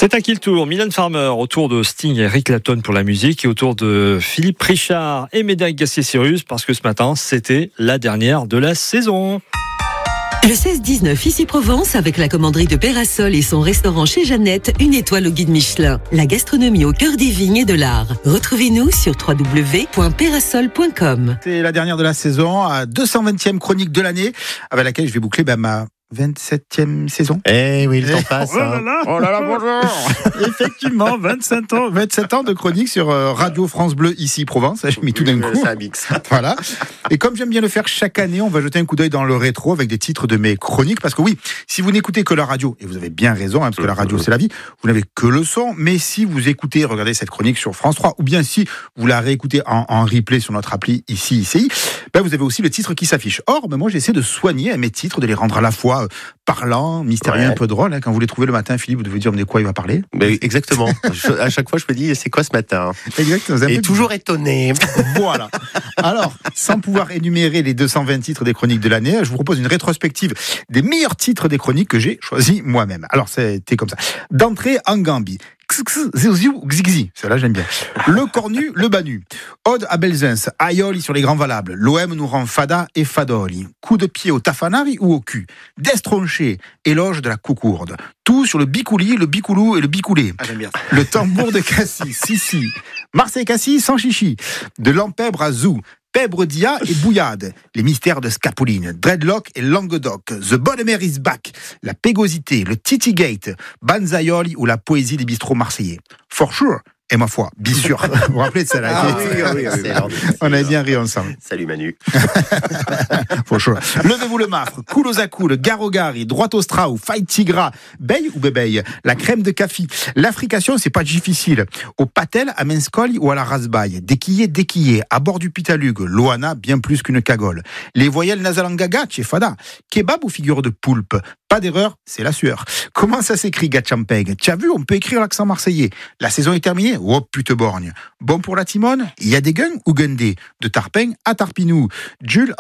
C'est à qui le tour? Mylène Farmer autour de Sting et Eric Clapton pour la musique et autour de Philippe Richard et Médéric Gassier-Cyrus parce que ce matin, c'était la dernière de la saison. Le 16-19 ici Provence avec la commanderie de Pérasol et son restaurant chez Jeannette, une étoile au guide Michelin. La gastronomie au cœur des vignes et de l'art. Retrouvez-nous sur www.perasol.com. C'est la dernière de la saison, à 220e chronique de l'année, avec laquelle je vais boucler ma 27e saison. Eh oui, le temps passe. Oh là là, bonjour. Effectivement, 27 ans de chronique sur Radio France Bleu, ici Provence. J'ai mis tout d'un coup. C'est un mix. Voilà. Et comme j'aime bien le faire chaque année, on va jeter un coup d'œil dans le rétro avec des titres de mes chroniques. Parce que oui, si vous n'écoutez que la radio, et vous avez bien raison, parce que la radio c'est la vie, vous n'avez que le son. Mais si vous écoutez, regardez cette chronique sur France 3, ou bien si vous la réécoutez en replay sur notre appli ici, ICI, vous avez aussi le titre qui s'affiche. Or, moi j'essaie de soigner mes titres, de les rendre à la fois parlant, mystérieux, un peu drôle. Quand vous les trouvez le matin, Philippe, vous devez dire de quoi il va parler. Mais exactement. À chaque fois, je me dis, c'est quoi ce matin? Exactement. Et toujours étonné. Voilà. Alors, sans pouvoir énumérer les 220 titres des chroniques de l'année, je vous propose une rétrospective des meilleurs titres des chroniques que j'ai choisis moi-même. Alors, c'était comme ça. D'entrée en Gambie. Celle-là, j'aime bien. Le cornu, le banu. Ode à Belzins, Aioli sur les grands valables. L'OM nous rend fada et fadoli. Coup de pied au tafanari ou au cul. Destronché, éloge de la coucourde. Tout sur le bicouli, le bicoulou et le bicoulé. J'aime bien. Le tambour de Cassis, si. Marseille Cassis sans chichi. De Lampèbre à Zou. Pèbre Dia et Bouillade, les mystères de Scapoline, Dreadlock et Languedoc, The Bonnemer is back, la pégosité, le Titi Gate, Banzaioli ou la poésie des bistrots marseillais. For sure, et ma foi, bien sûr. Vous vous rappelez de celle-là? Oui. On avait bien ri ensemble. Salut Manu. For sure. Levez-vous le mafre, cool aux accoules, garogari, droit au strau, fight tigra, beille ou bébeille, la crème de café. L'africation, c'est pas difficile. Au patel, à Menscoli ou à la rasbaille. Déquillé, à bord du Pitalug, Loana, bien plus qu'une cagole. Les voyelles nasalangaga, fada. Kebab ou figure de poulpe. Pas d'erreur, c'est la sueur. Comment ça s'écrit, Gatchampeg? Tu as vu, on peut écrire l'accent marseillais. La saison est terminée? Oh, pute borgne. Bon pour la Timone? Il y a des guns ou gundés? De Tarpin à Tarpinou. Jules,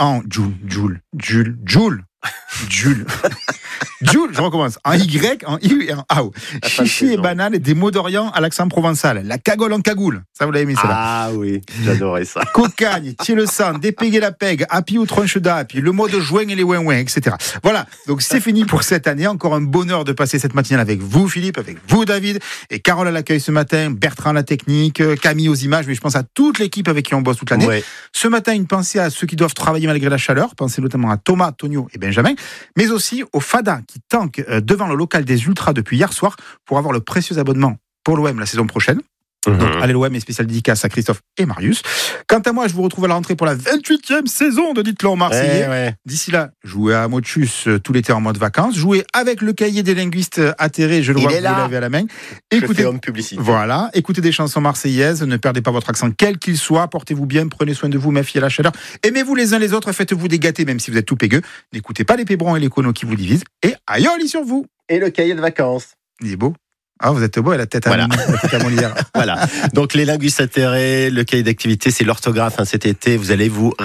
je recommence. En Y, en I et en A. Chichi et banane, des mots d'Orient à l'accent provençal. La cagole en cagoule. Ça, vous l'avez aimé, celle-là? Ah oui, j'adorais ça. Cocagne, tiens le sang, dépéguer la pègue, happy ou tronche d'api, le mot de joint et les ouin-ouin, etc. Voilà. Donc, c'est fini pour cette année. Encore un bonheur de passer cette matinale avec vous, Philippe, avec vous, David, et Carole à l'accueil ce matin, Bertrand à la technique, Camille aux images, mais je pense à toute l'équipe avec qui on bosse toute l'année. Ouais. Ce matin, une pensée à ceux qui doivent travailler malgré la chaleur. Pensez notamment à Thomas, Tonio et Benjamin, mais aussi aux Fada qui tankent devant le local des Ultras depuis hier soir pour avoir le précieux abonnement pour l'OM la saison prochaine. Donc, allez l'OM et spécial dédicace à Christophe et Marius. Quant à moi, je vous retrouve à la rentrée pour la 28e saison de Dites-le en Marseillais. Ouais. D'ici là, jouez à Motus tout l'été en mode vacances. Jouez avec le cahier des linguistes atterrés, je le vois que vous l'avez à la main. Écoutez homme publicité. Voilà, écoutez des chansons marseillaises, ne perdez pas votre accent quel qu'il soit, portez-vous bien, prenez soin de vous, méfiez la chaleur. Aimez-vous les uns les autres, faites-vous des gâtés même si vous êtes tout pégueux. N'écoutez pas les pébrons et les conos qui vous divisent. Et aïoli sur vous. Et le cahier de vacances. Il est beau. Ah, vous êtes beau, elle a la tête à Molière. Voilà. Donc, les linguistes atterrés, le cahier d'activité, c'est l'orthographe cet été. Vous allez vous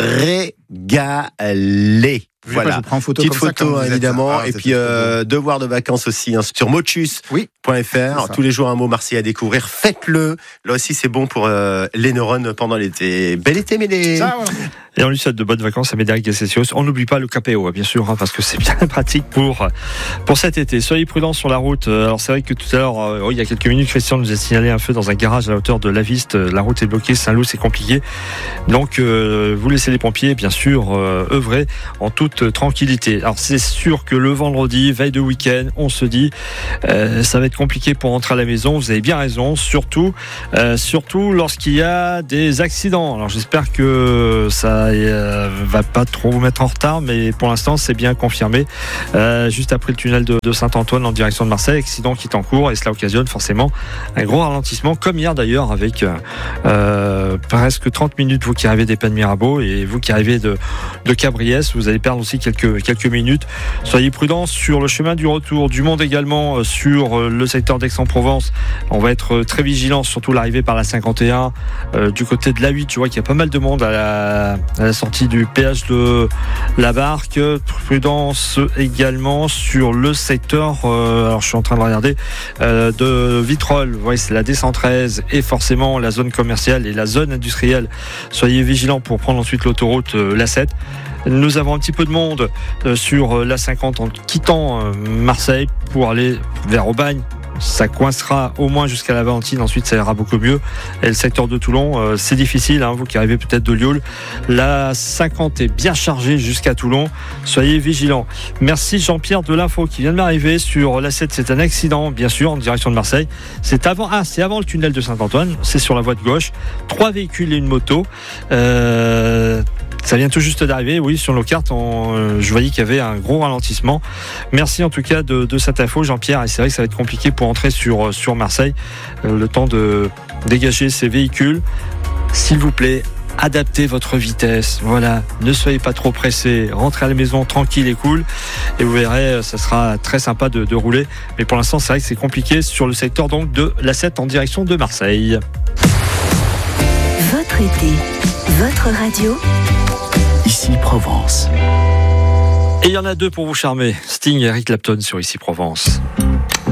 régaler. Voilà. Je prends une photo petite comme photo ça, évidemment, et puis devoir de vacances aussi sur motus.fr. Tous les jours un mot marseillais à découvrir. Faites-le. Là aussi c'est bon pour les neurones pendant l'été. Bel été Médé. Et on lui souhaite de bonnes vacances à Médéric Gassier-Cyrus. On n'oublie pas le KPO, bien sûr, parce que c'est bien pratique pour cet été. Soyez prudents sur la route. Alors c'est vrai que tout à l'heure, il y a quelques minutes, Christian nous a signalé un feu dans un garage à la hauteur de la Viste. La route est bloquée, Saint-Loup, c'est compliqué. Donc vous laissez les pompiers, bien sûr, œuvrer en toute tranquillité. Alors c'est sûr que le vendredi, veille de week-end, on se dit ça va être compliqué pour rentrer à la maison. Vous avez bien raison, surtout lorsqu'il y a des accidents. Alors j'espère que ça va pas trop vous mettre en retard, mais pour l'instant c'est bien confirmé. Juste après le tunnel de Saint-Antoine en direction de Marseille, accident qui est en cours et cela occasionne forcément un gros ralentissement, comme hier d'ailleurs avec presque 30 minutes vous qui arrivez des Pays de Mirabeau et vous qui arrivez de Cabriès, vous allez perdre aussi quelques minutes. Soyez prudents sur le chemin du retour, du monde également sur le secteur d'Aix-en-Provence. On va être très vigilants, surtout l'arrivée par la 51. Du côté de l'A8, je vois qu'il y a pas mal de monde à la sortie du péage de la Barque. Prudence également sur le secteur, alors je suis en train de regarder, de Vitrolles. Vous voyez, c'est la D113 et forcément la zone commerciale et la zone industrielle. Soyez vigilants pour prendre ensuite l'autoroute l'A7. Nous avons un petit peu de monde sur l'A50 en quittant Marseille pour aller vers Aubagne. Ça coincera au moins jusqu'à la Valentine, ensuite ça ira beaucoup mieux. Et le secteur de Toulon, c'est difficile, vous qui arrivez peut-être de Lioul. La 50 est bien chargée jusqu'à Toulon, soyez vigilants. Merci Jean-Pierre de l'info qui vient de m'arriver sur la 7, c'est un accident bien sûr en direction de Marseille. C'est avant le tunnel de Saint-Antoine, c'est sur la voie de gauche, 3 véhicules et une moto. Ça vient tout juste d'arriver, oui, sur nos cartes, je voyais qu'il y avait un gros ralentissement. Merci en tout cas de cette info, Jean-Pierre. Et c'est vrai que ça va être compliqué pour entrer sur Marseille. Le temps de dégager ces véhicules. S'il vous plaît, adaptez votre vitesse. Voilà, ne soyez pas trop pressés. Rentrez à la maison tranquille et cool. Et vous verrez, ça sera très sympa de rouler. Mais pour l'instant, c'est vrai que c'est compliqué sur le secteur donc de l'A7 en direction de Marseille. Votre été, votre radio. Ici Provence. Et il y en a 2 pour vous charmer. Sting et Eric Clapton sur Ici Provence.